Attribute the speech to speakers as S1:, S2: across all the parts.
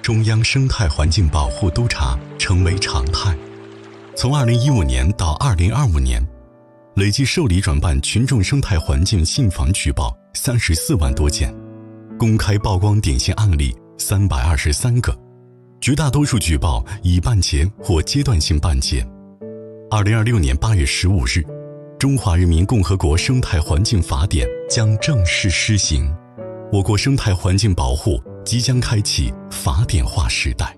S1: 中央生态环境保护督查成为常态。从2015年到2025年，累计受理转办群众生态环境信访举报34万多件，公开曝光典型案例323个，绝大多数举报已办结或阶段性办结。2026年8月15日，《中华人民共和国生态环境法典》将正式施行，我国生态环境保护即将开启法典化时代。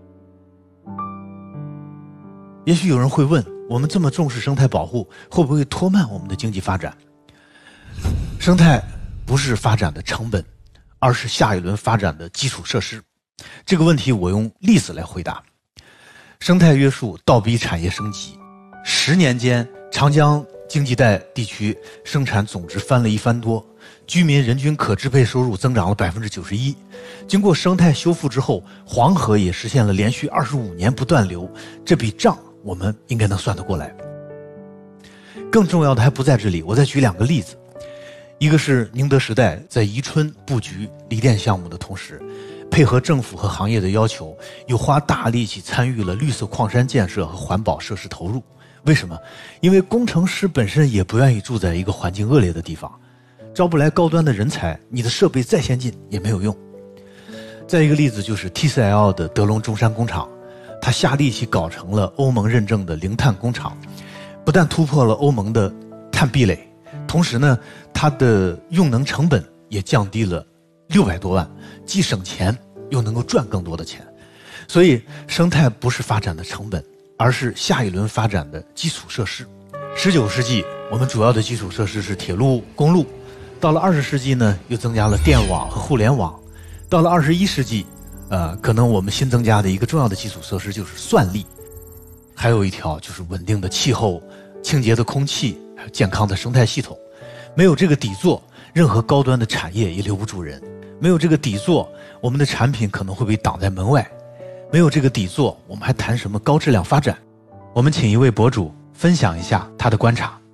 S2: 也许有人会问，我们这么重视生态保护，会不会拖慢我们的经济发展？生态不是发展的成本，而是下一轮发展的基础设施。这个问题我用例子来回答。生态约束倒逼产业升级，10年间，长江经济带地区生产总值翻了1番多，居民人均可支配收入增长了91%。经过生态修复之后，黄河也实现了连续25年不断流，这笔账我们应该能算得过来。更重要的还不在这里，我再举2个例子。一个是宁德时代在宜春布局锂电项目的同时，配合政府和行业的要求，又花大力气参与了绿色矿山建设和环保设施投入。为什么？因为工程师本身也不愿意住在一个环境恶劣的地方，招不来高端的人才，你的设备再先进也没有用。再一个例子就是 TCL 的德龙中山工厂，它下力气搞成了欧盟认证的零碳工厂，不但突破了欧盟的碳壁垒，同时呢，它的用能成本也降低了600多万，既省钱又能够赚更多的钱。所以生态不是发展的成本，而是下一轮发展的基础设施。19世纪我们主要的基础设施是铁路、公路，到了20世纪呢，又增加了电网和互联网，到了21世纪可能我们新增加的一个重要的基础设施就是算力，还有一条就是稳定的气候、清洁的空气，还有健康的生态系统。没有这个底座，任何高端的产业也留不住人。没有这个底座，我们的产品可能会被挡在门外。没有这个底座，我们还谈什么高质量发展？我们请一位博主分享一下他的观察。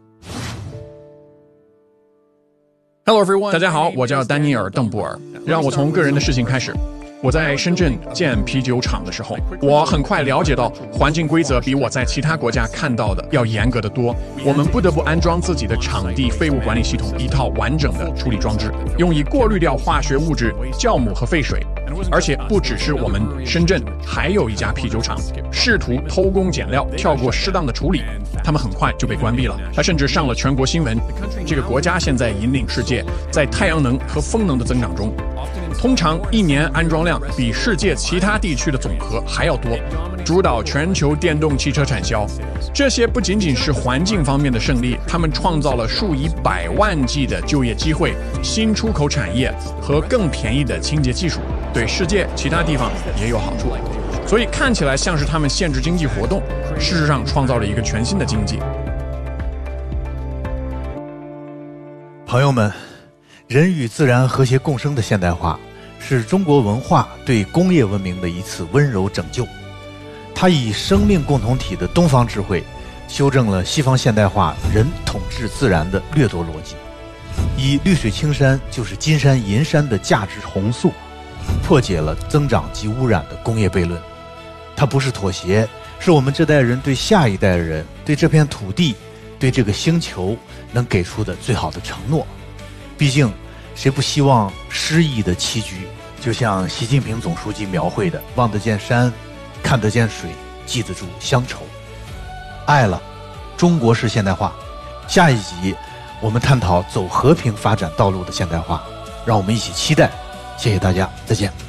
S3: Hello everyone， 大家好，我叫丹尼尔·邓布尔。让我从个人的事情开始。我在深圳建啤酒厂的时候，我很快了解到环境规则比我在其他国家看到的要严格得多。我们不得不安装自己的场地废物管理系统，一套完整的处理装置，用以过滤掉化学物质、酵母和废水。而且不只是我们深圳，还有一家啤酒厂试图偷工减料，跳过适当的处理，他们很快就被关闭了。它甚至上了全国新闻。这个国家现在引领世界在太阳能和风能的增长中，通常1年安装量比世界其他地区的总和还要多，主导全球电动汽车产销。这些不仅仅是环境方面的胜利，他们创造了数以百万计的就业机会、新出口产业和更便宜的清洁技术，对世界其他地方也有好处。所以看起来像是他们限制经济活动，事实上创造了一个全新的经济。
S2: 朋友们，人与自然和谐共生的现代化是中国文化对工业文明的一次温柔拯救。它以生命共同体的东方智慧修正了西方现代化人统治自然的掠夺逻辑，以绿水青山就是金山银山的价值重塑，破解了增长及污染的工业悖论。它不是妥协，是我们这代人对下一代人、对这片土地、对这个星球能给出的最好的承诺。毕竟谁不希望诗意的栖居，就像习近平总书记描绘的，望得见山，看得见水，记得住乡愁。爱了，中国式现代化。下一集我们探讨走和平发展道路的现代化，让我们一起期待。谢谢大家，再见。